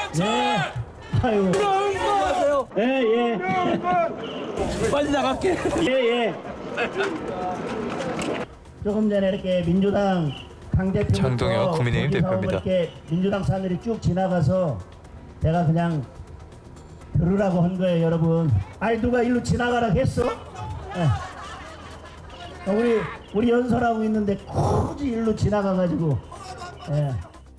네. 아유. 안녕하세요. 예, 예. 빨리 나갈게. 예, 예. 조금 전에 이렇게 민주당 강 대표 장동혁 국민의힘 대표입니다. 이렇게 민주당 사람들이 쭉 지나가서 제가 그냥 들으라고 한 거예요, 여러분. 아이 누가 일로 지나가라 했어? 예. 우리 연설하고 있는데 굳이 일로 지나가가지고. 예.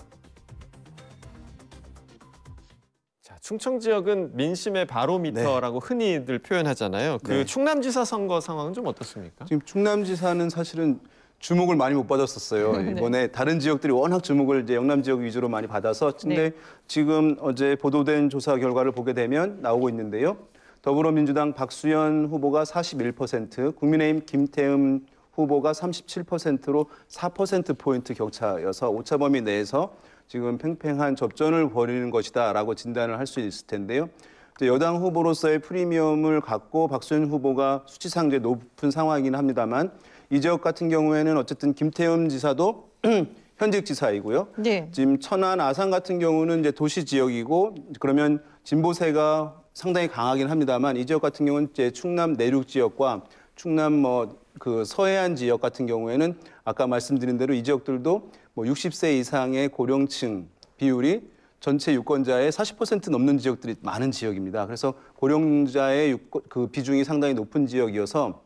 충청 지역은 민심의 바로미터라고 흔히들 표현하잖아요. 그 충남지사 선거 상황은 좀 어떻습니까? 지금 충남지사는 사실은 주목을 많이 못 받았었어요. 이번에 다른 지역들이 워낙 주목을 이제 영남 지역 위주로 많이 받아서. 근데 지금 어제 보도된 조사 결과를 보게 되면 나오고 있는데요. 더불어민주당 박수현 후보가 41%, 국민의힘 김태흠 후보가 37%로 4%포인트 격차여서 오차범위 내에서 지금 팽팽한 접전을 벌이는 것이다라고 진단을 할 수 있을 텐데요. 여당 후보로서의 프리미엄을 갖고 박수현 후보가 수치상 이제 높은 상황이긴 합니다만 이 지역 같은 경우에는 어쨌든 김태흠 지사도 현직 지사이고요. 네. 지금 천안, 아산 같은 경우는 이제 도시 지역이고 그러면 진보세가 상당히 강하긴 합니다만 이 지역 같은 경우는 이제 충남 내륙 지역과 충남 그 서해안 지역 같은 경우에는 아까 말씀드린 대로 이 지역들도 60세 이상의 고령층 비율이 전체 유권자의 40% 넘는 지역들이 많은 지역입니다. 그래서 고령자의 그 비중이 상당히 높은 지역이어서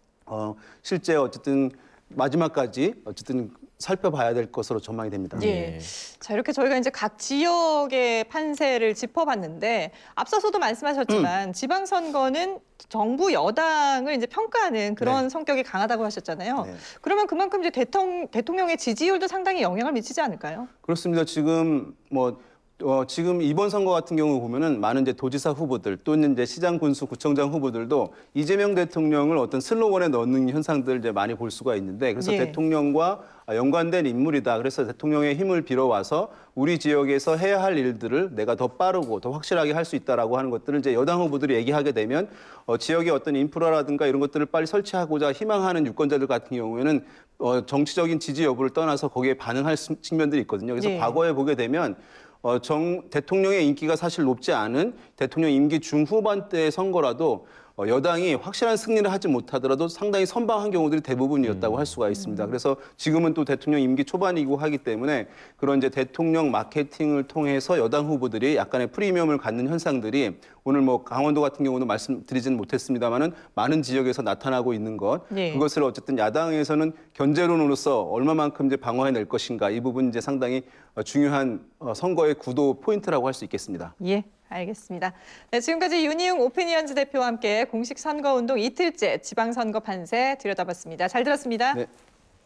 실제 어쨌든 마지막까지 어쨌든 살펴봐야 될 것으로 전망이 됩니다. 예. 자, 이렇게 저희가 이제 각 지역의 판세를 짚어봤는데 앞서서도 말씀하셨지만 지방선거는 정부 여당을 이제 평가하는 그런 성격이 강하다고 하셨잖아요. 그러면 그만큼 이제 대통령의 지지율도 상당히 영향을 미치지 않을까요? 그렇습니다. 지금 지금 이번 선거 같은 경우 보면은 많은 이제 도지사 후보들 또는 이제 시장 군수 구청장 후보들도 이재명 대통령을 어떤 슬로건에 넣는 현상들 이제 많이 볼 수가 있는데 그래서 대통령과 연관된 인물이다. 그래서 대통령의 힘을 빌어와서 우리 지역에서 해야 할 일들을 내가 더 빠르고 더 확실하게 할 수 있다라고 하는 것들을 이제 여당 후보들이 얘기하게 되면 지역의 어떤 인프라라든가 이런 것들을 빨리 설치하고자 희망하는 유권자들 같은 경우에는 정치적인 지지 여부를 떠나서 거기에 반응할 측면들이 있거든요. 그래서 과거에 보게 되면 대통령의 인기가 사실 높지 않은 대통령 임기 중후반대의 선거라도 여당이 확실한 승리를 하지 못하더라도 상당히 선방한 경우들이 대부분이었다고 할 수가 있습니다. 그래서 지금은 또 대통령 임기 초반이고 하기 때문에 그런 이제 대통령 마케팅을 통해서 여당 후보들이 약간의 프리미엄을 갖는 현상들이 오늘 강원도 같은 경우는 말씀드리지는 못했습니다만은 많은 지역에서 나타나고 있는 것. 그것을 어쨌든 야당에서는 견제론으로서 얼마만큼 이제 방어해낼 것인가 이 부분 이제 상당히 중요한 선거의 구도 포인트라고 할 수 있겠습니다. 예. 알겠습니다. 네, 지금까지 윤희웅 오피니언즈 대표와 함께 공식 선거운동 이틀째 지방선거 판세 들여다봤습니다. 잘 들었습니다. 네.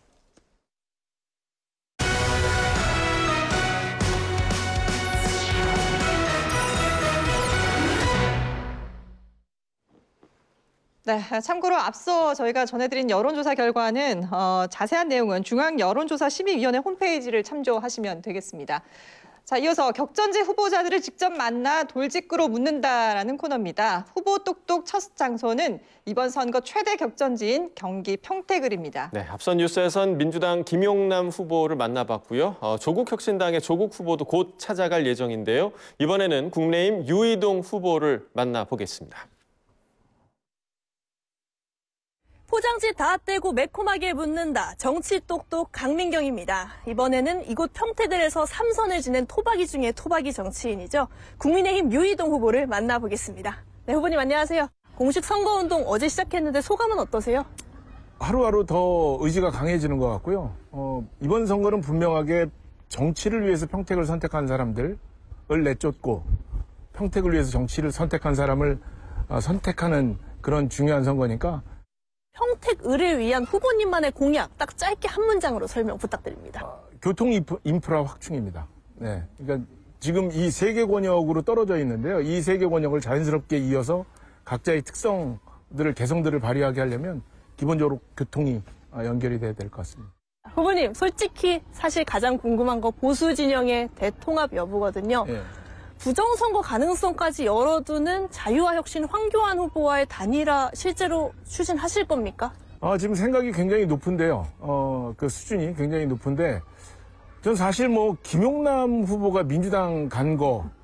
네, 참고로 앞서 저희가 전해드린 여론조사 결과는 자세한 내용은 중앙여론조사심의위원회 홈페이지를 참조하시면 되겠습니다. 자, 이어서 격전지 후보자들을 직접 만나 돌직구로 묻는다라는 코너입니다. 후보 똑똑 첫 장소는 이번 선거 최대 격전지인 경기 평택을입니다. 네, 앞선 뉴스에선 민주당 김용남 후보를 만나봤고요. 조국혁신당의 조국 후보도 곧 찾아갈 예정인데요. 이번에는 국민의힘 유이동 후보를 만나보겠습니다. 포장지 다 떼고 매콤하게 묻는다. 정치 똑똑 강민경입니다. 이번에는 이곳 평택을에서 3선을 지낸 토박이 중에 토박이 정치인이죠. 국민의힘 유이동 후보를 만나보겠습니다. 네, 후보님 안녕하세요. 공식 선거운동 어제 시작했는데 소감은 어떠세요? 하루하루 더 의지가 강해지는 것 같고요. 이번 선거는 분명하게 정치를 위해서 평택을 선택한 사람들을 내쫓고 평택을 위해서 정치를 선택한 사람을 선택하는 그런 중요한 선거니까 평택을을 위한 후보님만의 공약 딱 짧게 한 문장으로 설명 부탁드립니다. 교통 인프라 확충입니다. 네, 그러니까 지금 이 세 개 권역으로 떨어져 있는데요. 이 세 개 권역을 자연스럽게 이어서 각자의 특성들을 개성들을 발휘하게 하려면 기본적으로 교통이 연결이 돼야 될 것 같습니다. 후보님, 솔직히 사실 가장 궁금한 거 보수 진영의 대통합 여부거든요. 네. 부정선거 가능성까지 열어두는 자유와 혁신 황교안 후보와의 단일화 실제로 추진하실 겁니까? 지금 생각이 굉장히 높은데요. 그 수준이 굉장히 높은데 전 사실 김용남 후보가 민주당 간 거